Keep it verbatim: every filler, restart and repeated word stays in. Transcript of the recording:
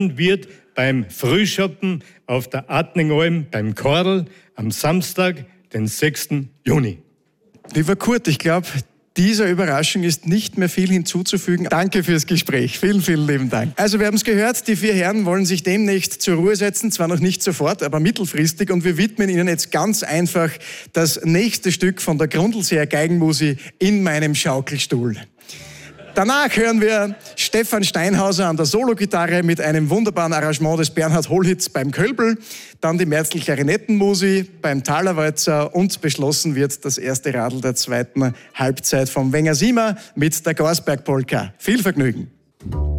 wird beim Frühschoppen auf der Adningalm beim Korl am Samstag, den sechsten Juni. Lieber Kurt, ich glaube, dieser Überraschung ist nicht mehr viel hinzuzufügen. Danke fürs Gespräch. Vielen, vielen lieben Dank. Also wir haben es gehört, die vier Herren wollen sich demnächst zur Ruhe setzen. Zwar noch nicht sofort, aber mittelfristig. Und wir widmen ihnen jetzt ganz einfach das nächste Stück von der Grundlseer Geigenmusik in meinem Schaukelstuhl. Danach hören wir Stefan Steinhauser an der Sologitarre mit einem wunderbaren Arrangement des Bernhard Hollhitz beim Kölbel, dann die Merzl Klarinettenmusi beim Thalerwalzer und beschlossen wird das erste Radl der zweiten Halbzeit vom Wenger Siemer mit der Gorsberg Polka. Viel Vergnügen!